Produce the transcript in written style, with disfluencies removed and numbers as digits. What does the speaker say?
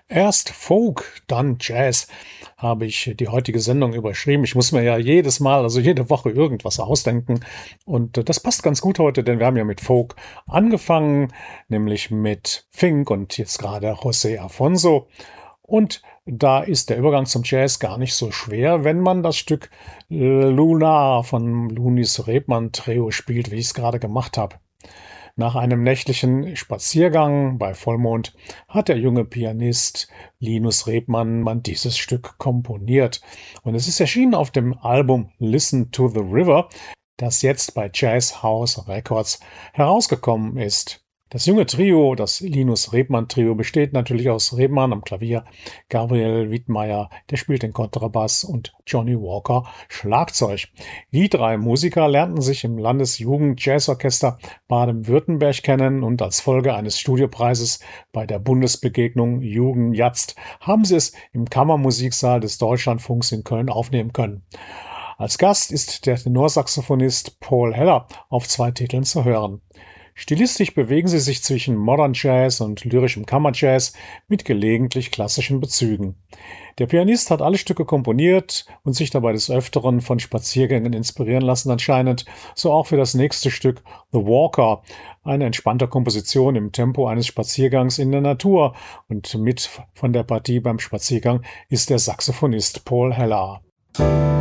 Erst Folk, dann Jazz, habe ich die heutige Sendung überschrieben. Ich muss mir ja jedes Mal, also jede Woche irgendwas ausdenken. Und das passt ganz gut heute, denn wir haben ja mit Folk angefangen, nämlich mit Fink und jetzt gerade José Afonso. Und da ist der Übergang zum Jazz gar nicht so schwer, wenn man das Stück Luna von Lunis Rebmann Trio spielt, wie ich es gerade gemacht habe. Nach einem nächtlichen Spaziergang bei Vollmond hat der junge Pianist Linus Rebmann dieses Stück komponiert. Und es ist erschienen auf dem Album Listen to the River, das jetzt bei Jazz House Records herausgekommen ist. Das junge Trio, das Linus Rebmann Trio, besteht natürlich aus Rebmann am Klavier, Gabriel Widmeyer, der spielt den Kontrabass und Johnny Walker Schlagzeug. Die drei Musiker lernten sich im Landesjugend-Jazzorchester Baden-Württemberg kennen und als Folge eines Studiopreises bei der Bundesbegegnung Jugend Jazzt haben sie es im Kammermusiksaal des Deutschlandfunks in Köln aufnehmen können. Als Gast ist der Tenorsaxophonist Paul Heller auf 2 Titeln zu hören. Stilistisch bewegen sie sich zwischen Modern Jazz und lyrischem Kammerjazz mit gelegentlich klassischen Bezügen. Der Pianist hat alle Stücke komponiert und sich dabei des Öfteren von Spaziergängen inspirieren lassen anscheinend, so auch für das nächste Stück The Walker, eine entspannte Komposition im Tempo eines Spaziergangs in der Natur, und mit von der Partie beim Spaziergang ist der Saxophonist Paul Heller.